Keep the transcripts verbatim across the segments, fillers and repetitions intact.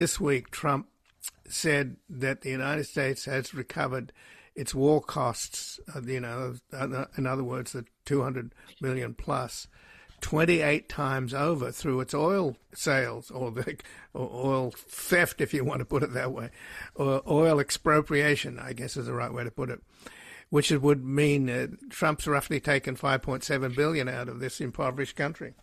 This week, Trump said that the United States has recovered its war costs, uh, you know, in other words, the two hundred million plus, twenty-eight times over through its oil sales, or the or oil theft, if you want to put it that way, or oil expropriation, I guess is the right way to put it, which it would mean uh, Trump's roughly taken five point seven billion dollars out of this impoverished country.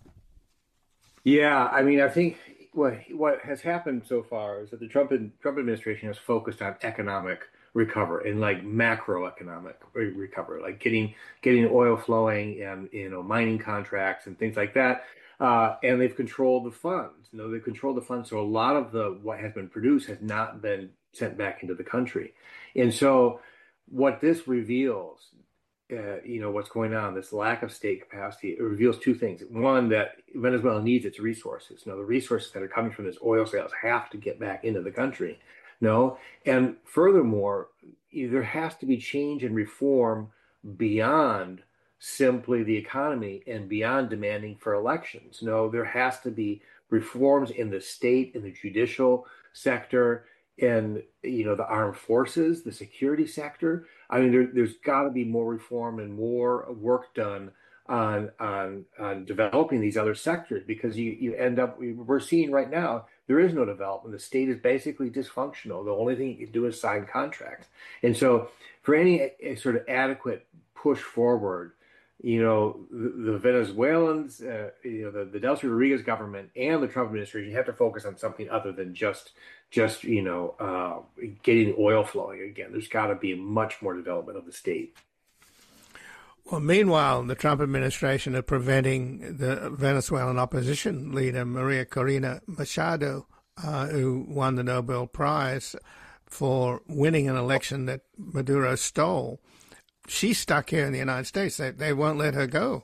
Yeah, I mean, I think what what has happened so far is that the Trump Trump administration has focused on economic recovery and like macroeconomic re- recovery, like getting getting oil flowing and you know mining contracts and things like that. Uh, and they've controlled the funds. You know, they've controlled the funds, so a lot of the what has been produced has not been sent back into the country. And so, what this reveals, uh, you know, what's going on, this lack of state capacity, it reveals two things. One, that Venezuela needs its resources. You know, the resources that are coming from this oil sales have to get back into the country. No, and furthermore, there has to be change and reform beyond simply the economy and beyond demanding for elections. No, there has to be reforms in the state, in the judicial sector, and you know the armed forces, the security sector. I mean, there, there's got to be more reform and more work done on on on developing these other sectors because you you end up we're seeing right now there is no development. The state is basically dysfunctional. The only thing you can do is sign contracts. And so, for any sort of adequate push forward, you know, the, the Venezuelans, uh, you know, the, the Delcy Rodriguez government and the Trump administration have to focus on something other than just, just you know, uh, getting oil flowing again. There's got to be much more development of the state. Well, meanwhile, the Trump administration are preventing the Venezuelan opposition leader, Maria Corina Machado, uh, who won the Nobel Prize for winning an election that Maduro stole. She's stuck here in the United States. They, they won't let her go.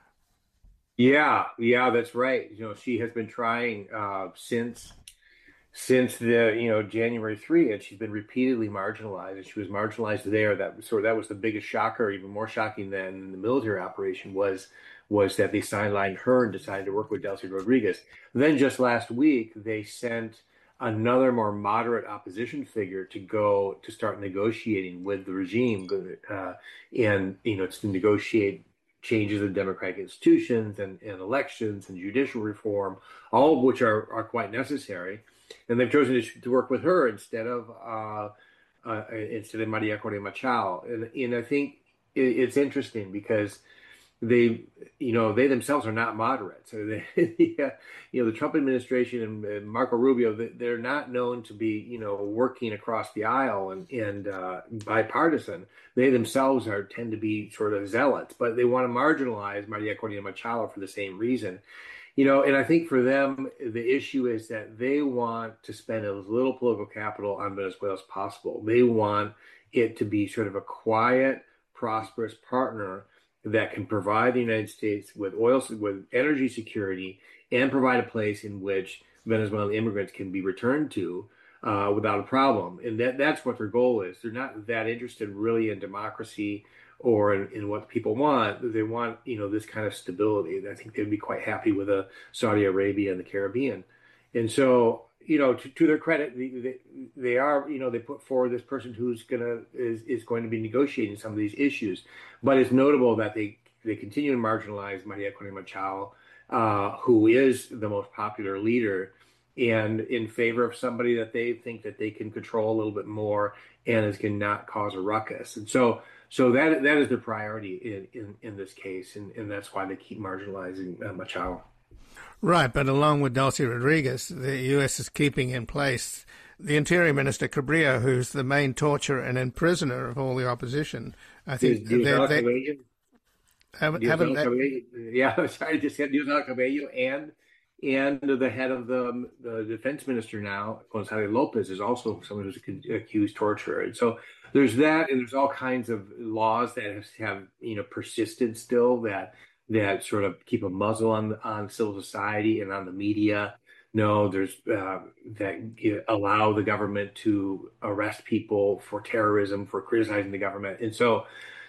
Yeah, yeah, that's right. You know, she has been trying uh, since since the you know January third, and she's been repeatedly marginalized. And she was marginalized there. That sort of that was the biggest shocker. Even more shocking than the military operation was was that they sidelined her and decided to work with Delcy Rodriguez. Then just last week, they sent another more moderate opposition figure to go to start negotiating with the regime, uh, and you know to negotiate changes in democratic institutions and, and elections and judicial reform, all of which are, are quite necessary. And they've chosen to, to work with her instead of uh, uh, instead of Maria Corina Machado. And, and I think it, it's interesting because they, you know, they themselves are not moderate. So they, yeah, you know, the Trump administration and, and Marco Rubio, they're not known to be, you know, working across the aisle and, and uh, bipartisan. They themselves are tend to be sort of zealots, but they want to marginalize Maria Corina Machado for the same reason. You know, and I think for them, the issue is that they want to spend as little political capital on Venezuela as possible. They want it to be sort of a quiet, prosperous partner that can provide the United States with oil, with energy security, and provide a place in which Venezuelan immigrants can be returned to uh, without a problem. And that that's what their goal is. They're not that interested really in democracy or in, in what people want. They want, you know, this kind of stability. I think they'd be quite happy with a Saudi Arabia and the Caribbean. And so, you know, to, to their credit, they, they are, you know, they put forward this person who's gonna is, is going to be negotiating some of these issues. But it's notable that they they continue to marginalize Maria Corina Machado, uh, who is the most popular leader, and in favor of somebody that they think that they can control a little bit more and is going to not cause a ruckus. And so, so that that is the priority in, in, in this case, and, and that's why they keep marginalizing uh, Machado. Right, but along with Delcy Rodriguez, the U S is keeping in place the Interior Minister Cabrillo, who's the main torturer and imprisoner of all the opposition. I think they, they haven't, haven't they, yeah, sorry, just said Diosdado Cabello and and the head of the the defense minister now, Gonzalo Lopez, is also someone who's accused torturer. And so there's that, and there's all kinds of laws that have, have you know persisted still that that sort of keep a muzzle on on civil society and on the media. No, there's uh, that allow the government to arrest people for terrorism, for criticizing the government, and so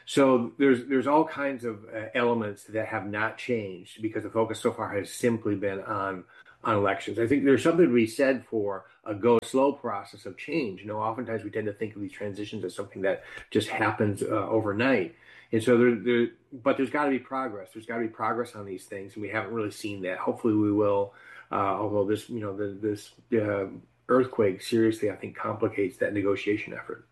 so there's there's all kinds of uh, elements that have not changed because the focus so far has simply been on on elections. I think there's something to be said for a go slow process of change. You know, oftentimes we tend to think of these transitions as something that just happens uh, overnight. And so there, there, but there's got to be progress. There's got to be progress on these things, and we haven't really seen that. Hopefully, we will. Uh, although this, you know, the, this uh, earthquake seriously, I think, complicates that negotiation effort.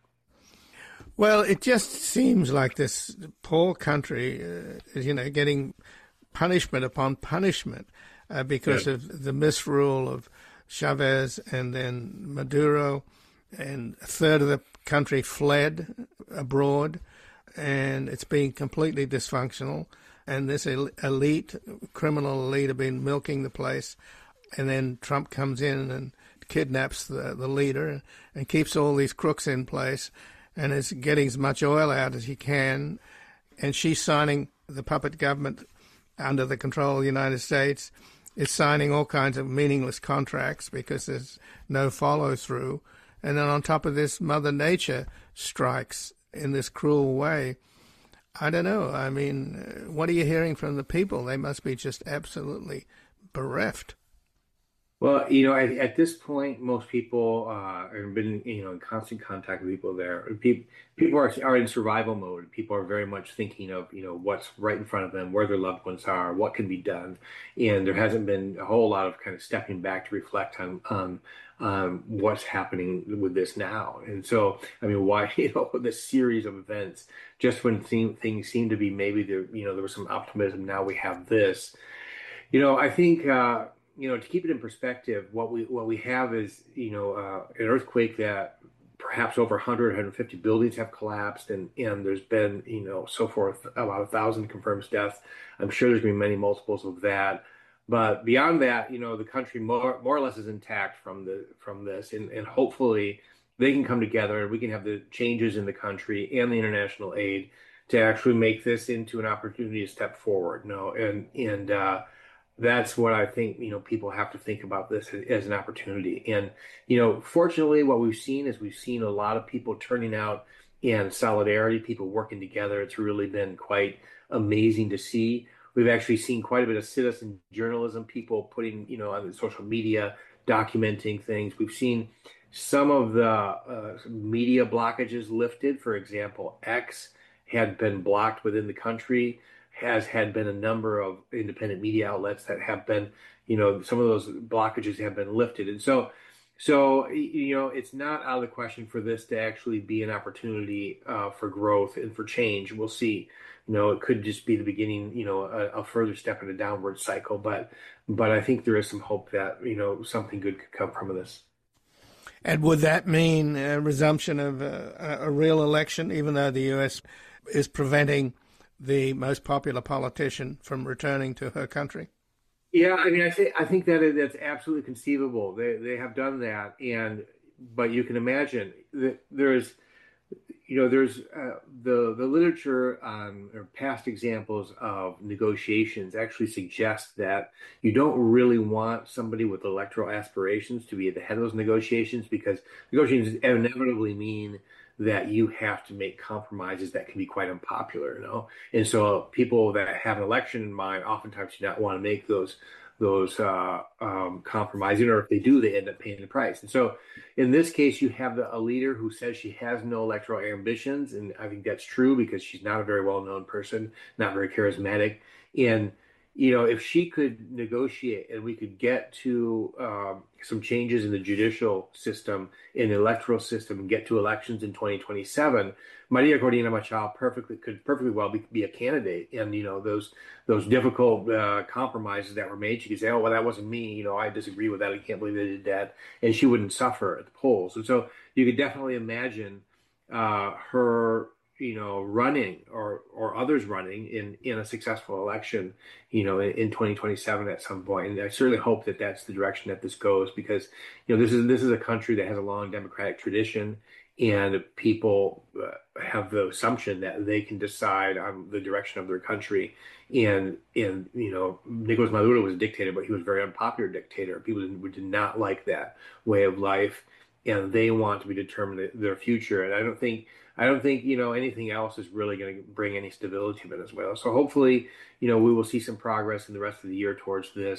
Well, it just seems like this poor country uh, is, you know, getting punishment upon punishment uh, because yeah. of the misrule of Chavez and then Maduro, and a third of the country fled abroad, and it's been completely dysfunctional. And this elite, criminal elite, have been milking the place, and then Trump comes in and kidnaps the, the leader and keeps all these crooks in place, and is getting as much oil out as he can, and she's signing, the puppet government under the control of the United States is signing all kinds of meaningless contracts because there's no follow-through. And then on top of this, Mother Nature strikes in this cruel way. I don't know. I mean, what are you hearing from the people? They must be just absolutely bereft. Well, you know, at, at this point, most people uh, have been, you know, in constant contact with people there. People, people are, are in survival mode. People are very much thinking of, you know, what's right in front of them, where their loved ones are, what can be done. And there hasn't been a whole lot of kind of stepping back to reflect on, on um, what's happening with this now. And so, I mean, why, you know, this series of events, just when th- things seem to be maybe there, you know, there was some optimism, now we have this. You know, I think, uh, you know, to keep it in perspective, what we what we have is, you know, uh, an earthquake that perhaps over one hundred, one hundred fifty buildings have collapsed, and, and there's been, you know, so forth, about a thousand confirmed deaths. I'm sure there's going to be many multiples of that. But beyond that, you know, the country more more or less is intact from the from this, and, and hopefully they can come together and we can have the changes in the country and the international aid to actually make this into an opportunity to step forward. No, and and uh, that's what I think, you know, people have to think about this as an opportunity. And, you know, fortunately, what we've seen is we've seen a lot of people turning out in solidarity, people working together. It's really been quite amazing to see. We've actually seen quite a bit of citizen journalism, people putting, you know, on social media, documenting things. We've seen some of the uh, media blockages lifted. For example, X had been blocked within the country. Has had been a number of independent media outlets that have been, you know, some of those blockages have been lifted. And so, so you know, it's not out of the question for this to actually be an opportunity uh, for growth and for change. We'll see. You know, it could just be the beginning, you know, a, a further step in a downward cycle. But, but I think there is some hope that, you know, something good could come from this. And would that mean a resumption of a, a real election, even though the U S is preventing the most popular politician from returning to her country? Yeah, I mean, I think I think that that's absolutely conceivable. They they have done that, and but you can imagine that there's, you know, there's uh, the the literature on or past examples of negotiations actually suggest that you don't really want somebody with electoral aspirations to be at the head of those negotiations, because negotiations inevitably mean that you have to make compromises that can be quite unpopular, you know? And so people that have an election in mind oftentimes do not want to make those those uh, um, compromises, or if they do, they end up paying the price. And so in this case, you have the, a leader who says she has no electoral ambitions, and I think that's true because she's not a very well-known person, not very charismatic. And you know, if she could negotiate and we could get to um, some changes in the judicial system, in the electoral system, and get to elections in twenty twenty-seven, Maria Corina Machado perfectly could perfectly well be, be a candidate. And you know, those those difficult uh, compromises that were made, she could say, "Oh, well, that wasn't me. You know, I disagree with that. I can't believe they did that," and she wouldn't suffer at the polls. And so you could definitely imagine uh, her, you know, running or or others running in, in a successful election, you know, in, in twenty twenty-seven at some point. And I certainly hope that that's the direction that this goes, because, you know, this is this is a country that has a long democratic tradition, and people uh, have the assumption that they can decide on the direction of their country. And, and you know, Nicolas Maduro was a dictator, but he was a very unpopular dictator. People did, did not like that way of life, and they want to be determined their future. And I don't think I don't think, you know, anything else is really going to bring any stability to Venezuela. So hopefully, you know, we will see some progress in the rest of the year towards this.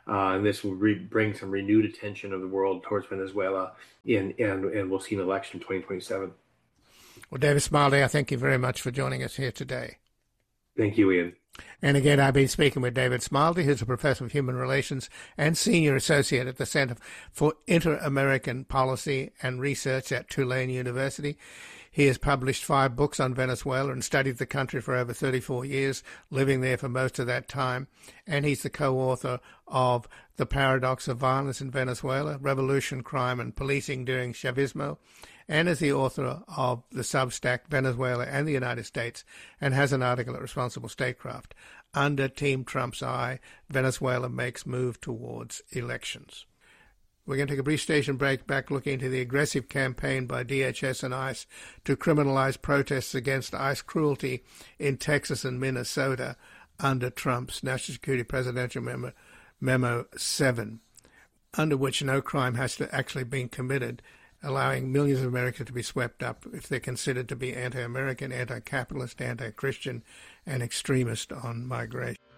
Uh, and this will re- bring some renewed attention of the world towards Venezuela, in, and, and we'll see an election in twenty twenty-seven. Well, David Smiley, I thank you very much for joining us here today. Thank you, Ian. And again, I've been speaking with David Smiley, who's a professor of human relations and senior associate at the Center for Inter-American Policy and Research at Tulane University. He has published five books on Venezuela and studied the country for over thirty-four years, living there for most of that time. And he's the co-author of The Paradox of Violence in Venezuela, Revolution, Crime, and Policing During Chavismo, and is the author of the Substack Venezuela and the United States, and has an article at Responsible Statecraft, Under Team Trump's Eye, Venezuela Makes Move Towards Elections. We're going to take a brief station break, back looking into the aggressive campaign by D H S and ICE to criminalize protests against ICE cruelty in Texas and Minnesota under Trump's National Security Presidential Memo, Memo seven, under which no crime has to actually been committed, allowing millions of Americans to be swept up if they're considered to be anti-American, anti-capitalist, anti-Christian, and extremist on migration.